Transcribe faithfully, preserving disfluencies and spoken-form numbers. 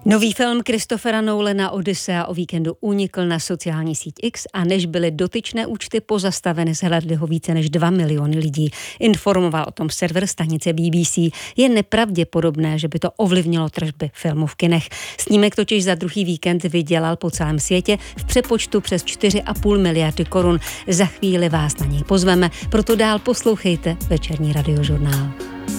Nový film Christophera Nolana Odyssea o víkendu unikl na sociální síť X a než byly dotyčné účty pozastaveny, zhlédli ho více než dva miliony lidí. Informoval o tom server stanice B B C. Je nepravděpodobné, že by to ovlivnilo tržby filmu v kinech. Snímek totiž za druhý víkend vydělal po celém světě v přepočtu přes čtyři a půl miliardy korun. Za chvíli vás na něj pozveme, proto dál poslouchejte večerní radiožurnál.